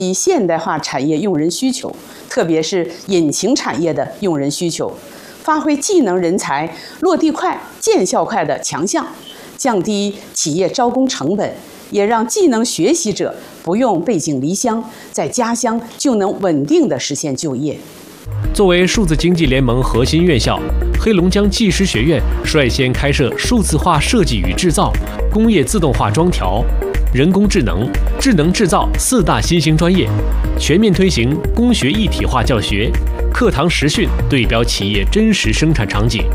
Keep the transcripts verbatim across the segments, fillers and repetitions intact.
以现代化产业用人需求，特别是引擎产业的用人需求，发挥技能人才落地快、见效快的强项，降低企业招工成本，也让技能学习者不用背井离乡，在家乡就能稳定地实现就业。 作为数字经济联盟核心院校，黑龙江技师学院率先开设数字化设计与制造、工业自动化装调、人工智能、智能制造四大新兴专业，全面推行工学一体化教学，课堂实训对标企业真实生产场景。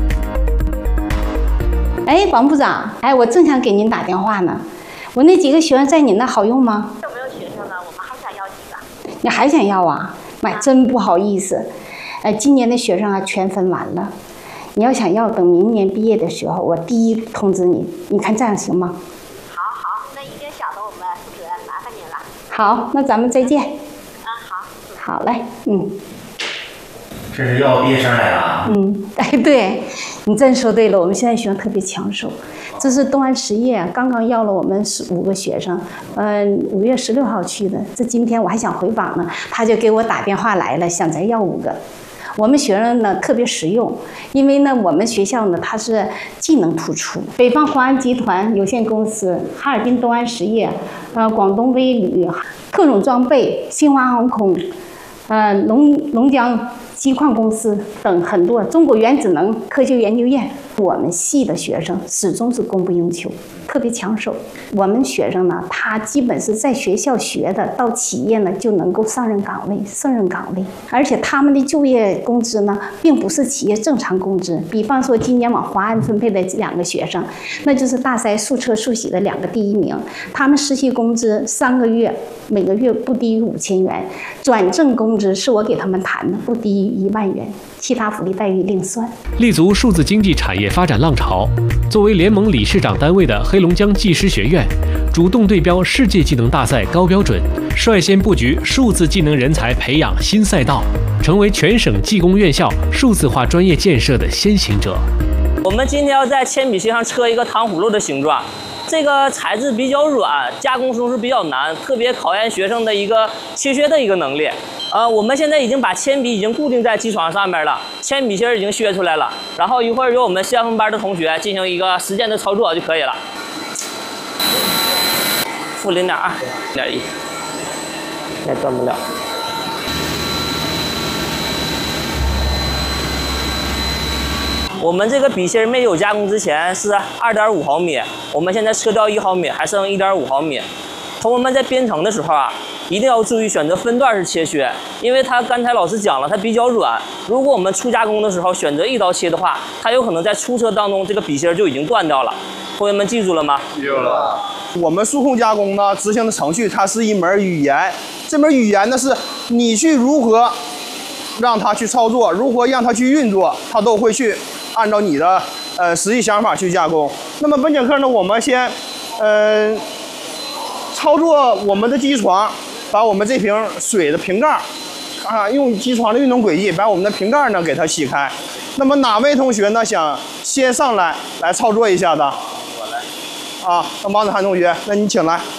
哎，王部长，哎，我正想给您打电话呢。我那几个学生在你那好用吗？ 有没有学生呢？我们还想要几个。 你还想要啊？妈，真不好意思。哎，今年的学生啊全分完了。你要想要，等明年毕业的时候，我第一通知你。你看这样行吗？ 好好，那一定晓得我们负责，麻烦您了。 好，那咱们再见。 嗯，好。 好嘞，嗯。 这是要毕业生来了啊？ 嗯，哎，对，你真说对了，我们现在学生特别抢手。这是东安实业刚刚要了我们十五个学生，嗯、呃，五月十六号去的。这今天我还想回访呢，他就给我打电话来了，想再要五个。我们学生呢特别实用，因为呢我们学校呢它是技能突出，北方华安集团有限公司、哈尔滨东安实业、呃广东威旅、特种装备、新华航空、呃龙龙江机矿公司等很多，中国原子能科学研究院，我们系的学生始终是供不应求，特别抢手。我们学生呢，他基本是在学校学的，到企业呢就能够上任岗位、胜任岗位，而且他们的就业工资呢，并不是企业正常工资。比方说，今年往华安分配的两个学生，那就是大筛速测速洗的两个第一名，他们实习工资三个月每个月不低于五千元，转正工资是我给他们谈的，不低于一万元，其他福利待遇另算。 立足数字经济产业发展浪潮，作为联盟理事长单位的黑龙江技师学院，主动对标世界技能大赛高标准，率先布局数字技能人才培养新赛道，成为全省技工院校数字化专业建设的先行者。 我们今天要在铅笔芯上车一个糖葫芦的形状，这个材质比较软，加工时是比较难，特别考验学生的一个切削的一个能力。呃，我们现在已经把铅笔已经固定在机床上面了，铅笔芯已经削出来了，然后一会儿由我们相同班的同学进行一个实践的操作就可以了。负零点二，零点一，也断不了。我们这个笔芯没有加工之前是 二点五毫米，我们现在车掉一毫米，还剩 一点五毫米。同学们在编程的时候啊，一定要注意选择分段式切削，因为它刚才老师讲了，它比较软。如果我们初加工的时候选择一刀切的话，它有可能在出车当中这个笔芯就已经断掉了。同学们记住了吗？ 记住了。我们数控加工呢，执行的程序它是一门语言，这门语言呢是你去如何让它去操作，如何让它去运作，它都会去按照你的呃实际想法去加工。那么本节课呢，我们先嗯。呃操作我们的机床，把我们这瓶水的瓶盖啊，用机床的运动轨迹把我们的瓶盖呢给它洗开。那么哪位同学呢想先上来来操作一下的？我来。啊，那王子涵同学，那你请来。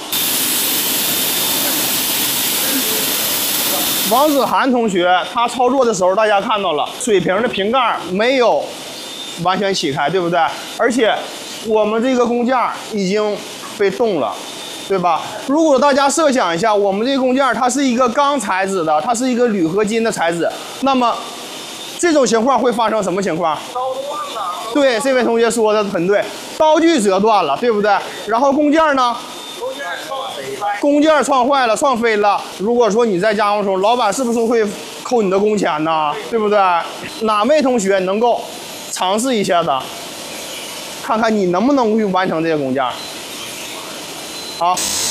王子涵同学他操作的时候，大家看到了水瓶的瓶盖没有完全洗开，对不对？而且我们这个工件已经被冻了。对吧？如果大家设想一下，我们这个工件它是一个钢材质的，它是一个铝合金的材质，那么这种情况会发生什么情况？刀断了。对，这位同学说的很对，刀具折断了，对不对？然后工件呢？工件撞飞了。工件撞坏了，撞飞了。如果说你在加工中，老板是不是会扣你的工钱呢？对不对？哪位同学能够尝试一下的？看看你能不能去完成这个工件？好。